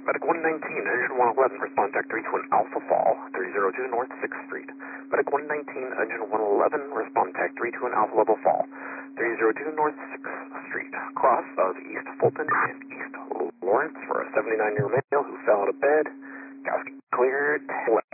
Medic 119, Engine 111, respond Tech 3 to an Alpha Fall, 302 North 6th Street. Medic 119, Engine 111, respond Tech 3 to an Alpha Level Fall, 302 North 6th Street, cross of East Fulton and East Lawrence for a 79-year-old male who fell out of bed. Gas cleared.